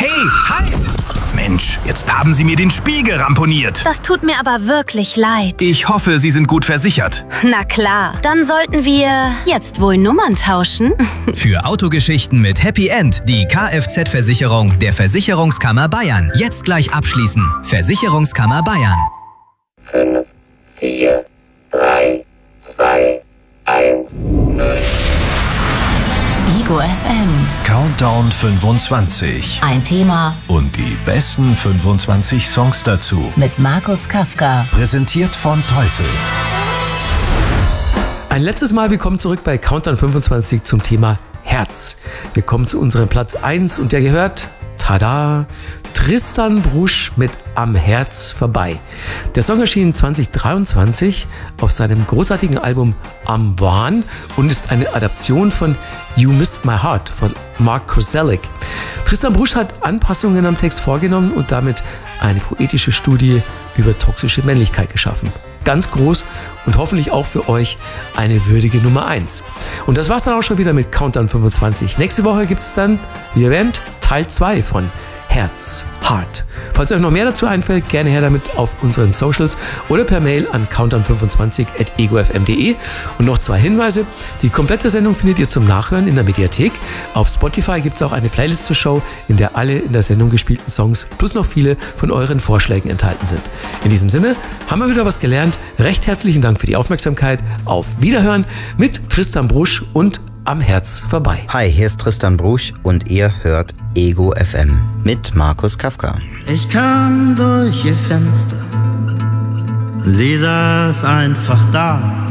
Hey, halt! Mensch, jetzt haben Sie mir den Spiegel ramponiert. Das tut mir aber wirklich leid. Ich hoffe, Sie sind gut versichert. Na klar, dann sollten wir jetzt wohl Nummern tauschen. Für Autogeschichten mit Happy End die Kfz-Versicherung der Versicherungskammer Bayern. Jetzt gleich abschließen. Versicherungskammer Bayern. 5, 4, 3, 2, 1, 0. Ego FM. Countdown 25. Ein Thema Und die besten 25 Songs dazu. mit Markus Kafka. Präsentiert von Teufel. Ein letztes Mal willkommen zurück bei Countdown 25 zum Thema Herz. Wir kommen zu unserem Platz 1 und der gehört, tada, Tristan Brusch mit Am Herz vorbei. Der Song erschien 2023 auf seinem großartigen Album Am Wahn und ist eine Adaption von You Missed My Heart von Mark Koselleck. Tristan Brusch hat Anpassungen am Text vorgenommen und damit eine poetische Studie über toxische Männlichkeit geschaffen. Ganz groß und hoffentlich auch für euch eine würdige Nummer 1. Und das war's dann auch schon wieder mit Countdown 25. Nächste Woche gibt's dann, wie erwähnt, Teil 2 von Herz, Heart. Falls euch noch mehr dazu einfällt, gerne her damit auf unseren Socials oder per Mail an countdown25@egofm.de. Und noch 2 Hinweise. Die komplette Sendung findet ihr zum Nachhören in der Mediathek. Auf Spotify gibt es auch eine Playlist zur Show, in der alle in der Sendung gespielten Songs plus noch viele von euren Vorschlägen enthalten sind. In diesem Sinne haben wir wieder was gelernt. Recht herzlichen Dank für die Aufmerksamkeit. Auf Wiederhören mit Tristan Brusch und Am Herz vorbei. Hi, hier ist Tristan Brusch und ihr hört Ego FM mit Markus Kafka. Ich kam durch ihr Fenster, sie saß einfach da.